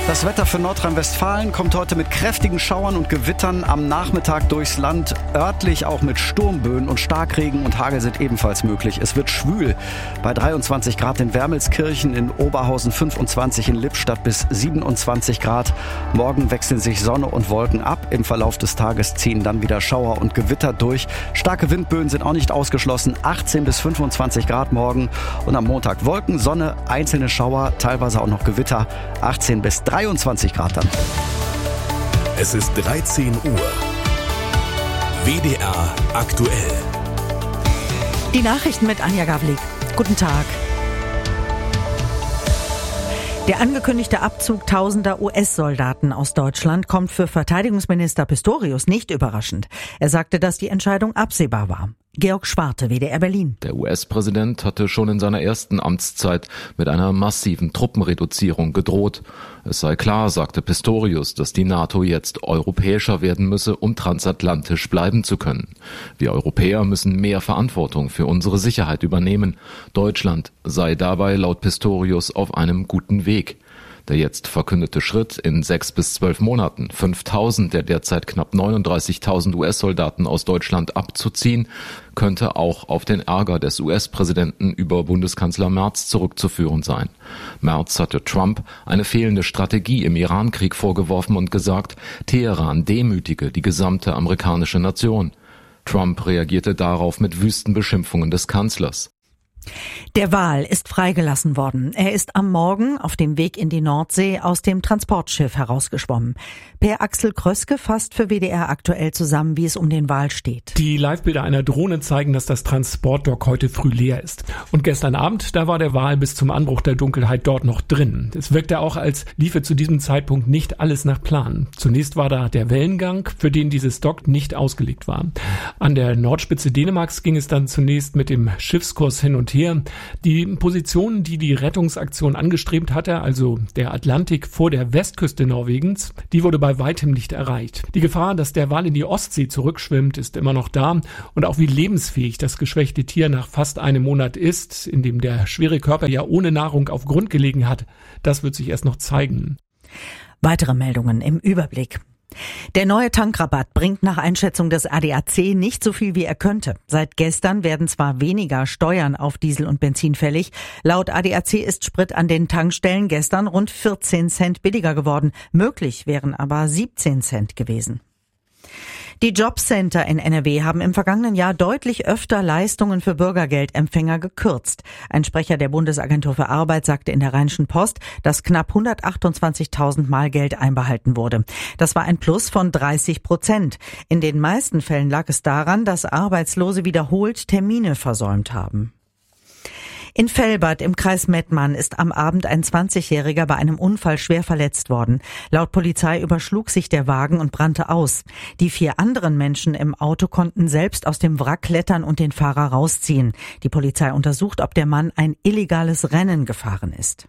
Das Wetter für Nordrhein-Westfalen kommt heute mit kräftigen Schauern und Gewittern am Nachmittag durchs Land. Örtlich auch mit Sturmböen und Starkregen und Hagel sind ebenfalls möglich. Es wird schwül bei 23 Grad in Wermelskirchen, in Oberhausen 25, in Lippstadt bis 27 Grad. Morgen wechseln sich Sonne und Wolken ab. Im Verlauf des Tages ziehen dann wieder Schauer und Gewitter durch. Starke Windböen sind auch nicht ausgeschlossen. 18 bis 25 Grad morgen. Und am Montag Wolken, Sonne, einzelne Schauer, teilweise auch noch Gewitter. 18 bis 23 Grad dann. Es ist 13 Uhr. WDR aktuell. Die Nachrichten mit Anja Gavlik. Guten Tag. Der angekündigte Abzug tausender US-Soldaten aus Deutschland kommt für Verteidigungsminister Pistorius nicht überraschend. Er sagte, dass die Entscheidung absehbar war. Georg Schwarte, WDR Berlin. Der US-Präsident hatte schon in seiner ersten Amtszeit mit einer massiven Truppenreduzierung gedroht. Es sei klar, sagte Pistorius, dass die NATO jetzt europäischer werden müsse, um transatlantisch bleiben zu können. Wir Europäer müssen mehr Verantwortung für unsere Sicherheit übernehmen. Deutschland sei dabei laut Pistorius auf einem guten Weg. Der jetzt verkündete Schritt, in 6 bis 12 Monaten 5.000 der derzeit knapp 39.000 US-Soldaten aus Deutschland abzuziehen, könnte auch auf den Ärger des US-Präsidenten über Bundeskanzler Merz zurückzuführen sein. Merz hatte Trump eine fehlende Strategie im Iran-Krieg vorgeworfen und gesagt, Teheran demütige die gesamte amerikanische Nation. Trump reagierte darauf mit wüsten Beschimpfungen des Kanzlers. Der Wal ist freigelassen worden. Er ist am Morgen auf dem Weg in die Nordsee aus dem Transportschiff herausgeschwommen. Per Axel Kröske fasst für WDR aktuell zusammen, wie es um den Wal steht. Die Livebilder einer Drohne zeigen, dass das Transportdock heute früh leer ist. Und gestern Abend, da war der Wal bis zum Anbruch der Dunkelheit dort noch drin. Es wirkte auch, als liefe zu diesem Zeitpunkt nicht alles nach Plan. Zunächst war da der Wellengang, für den dieses Dock nicht ausgelegt war. An der Nordspitze Dänemarks ging es dann zunächst mit dem Schiffskurs hin und her. Die Position, die die Rettungsaktion angestrebt hatte, also der Atlantik vor der Westküste Norwegens, die wurde bei weitem nicht erreicht. Die Gefahr, dass der Wal in die Ostsee zurückschwimmt, ist immer noch da. Und auch wie lebensfähig das geschwächte Tier nach fast einem Monat ist, in dem der schwere Körper ja ohne Nahrung auf Grund gelegen hat, das wird sich erst noch zeigen. Weitere Meldungen im Überblick. Der neue Tankrabatt bringt nach Einschätzung des ADAC nicht so viel, wie er könnte. Seit gestern werden zwar weniger Steuern auf Diesel und Benzin fällig. Laut ADAC ist Sprit an den Tankstellen gestern rund 14 Cent billiger geworden. Möglich wären aber 17 Cent gewesen. Die Jobcenter in NRW haben im vergangenen Jahr deutlich öfter Leistungen für Bürgergeldempfänger gekürzt. Ein Sprecher der Bundesagentur für Arbeit sagte in der Rheinischen Post, dass knapp 128.000 Mal Geld einbehalten wurde. Das war ein Plus von 30%. In den meisten Fällen lag es daran, dass Arbeitslose wiederholt Termine versäumt haben. In Velbert im Kreis Mettmann ist am Abend ein 20-Jähriger bei einem Unfall schwer verletzt worden. Laut Polizei überschlug sich der Wagen und brannte aus. Die 4 anderen Menschen im Auto konnten selbst aus dem Wrack klettern und den Fahrer rausziehen. Die Polizei untersucht, ob der Mann ein illegales Rennen gefahren ist.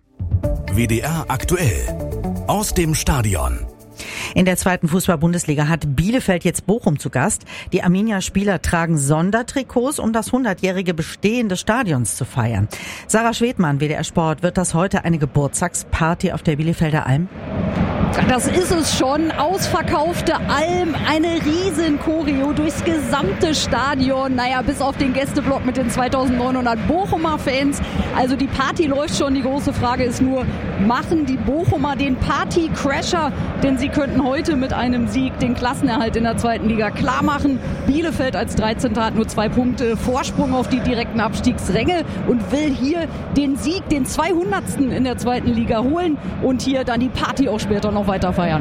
WDR aktuell. Aus dem Stadion. In der 2. Fußball-Bundesliga hat Bielefeld jetzt Bochum zu Gast. Die Arminia-Spieler tragen Sondertrikots, um das 100-jährige Bestehen des Stadions zu feiern. Sarah Schwedmann, WDR Sport, wird das heute eine Geburtstagsparty auf der Bielefelder Alm? Das ist es schon. Ausverkaufte Alm, eine riesen Choreo durchs gesamte Stadion. Naja, bis auf den Gästeblock mit den 2900 Bochumer Fans. Also die Party läuft schon. Die große Frage ist nur, machen die Bochumer den Party-Crasher? Denn sie könnten heute mit einem Sieg den Klassenerhalt in der 2. Liga klar machen. Bielefeld als 13. hat nur 2 Punkte Vorsprung auf die direkten Abstiegsränge und will hier den Sieg, den 200. in der 2. Liga holen und hier dann die Party auch später noch weiter feiern.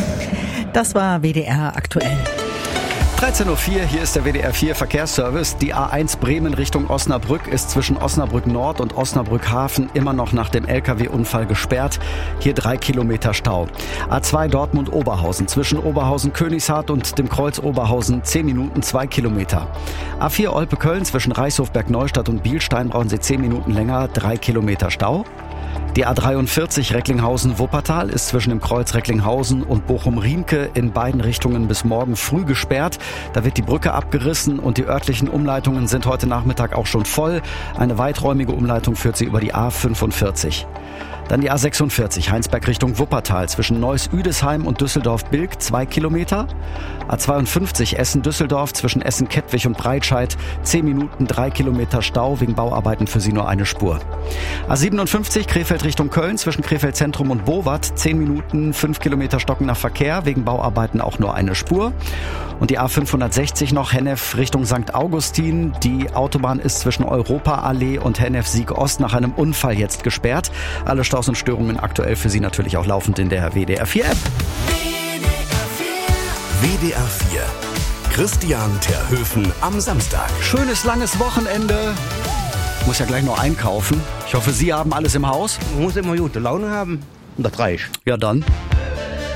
Das war WDR aktuell. 13.04 Uhr, hier ist der WDR 4 Verkehrsservice. Die A1 Bremen Richtung Osnabrück ist zwischen Osnabrück Nord und Osnabrück Hafen immer noch nach dem LKW-Unfall gesperrt. Hier 3 Kilometer Stau. A2 Dortmund Oberhausen zwischen Oberhausen Königshardt und dem Kreuz Oberhausen 10 Minuten 2 Kilometer. A4 Olpe Köln zwischen Reichshofberg Neustadt und Bielstein brauchen Sie 10 Minuten länger, 3 Kilometer Stau. Die A43 Recklinghausen-Wuppertal ist zwischen dem Kreuz Recklinghausen und Bochum-Riemke in beiden Richtungen bis morgen früh gesperrt. Da wird die Brücke abgerissen und die örtlichen Umleitungen sind heute Nachmittag auch schon voll. Eine weiträumige Umleitung führt sie über die A45. Dann die A46 Heinsberg Richtung Wuppertal zwischen Neuss-Üdesheim und Düsseldorf-Bilk 2 Kilometer. A52 Essen-Düsseldorf zwischen Essen-Kettwig und Breitscheid 10 Minuten 3 Kilometer Stau, wegen Bauarbeiten für Sie nur eine Spur. A57 Krefeld Richtung Köln zwischen Krefeld Zentrum und Bowat 10 Minuten 5 Kilometer stockender Verkehr, wegen Bauarbeiten auch nur eine Spur. Und die A560 noch Hennef Richtung St. Augustin. Die Autobahn ist zwischen Europaallee und Hennef-Sieg-Ost nach einem Unfall jetzt gesperrt. Alle Staus und Störungen aktuell für Sie natürlich auch laufend in der WDR 4 App. WDR 4. Christian Terhöfen am Samstag. Schönes langes Wochenende. Muss ja gleich noch einkaufen. Ich hoffe, Sie haben alles im Haus. Man muss immer gute Laune haben und das reicht. Ja dann.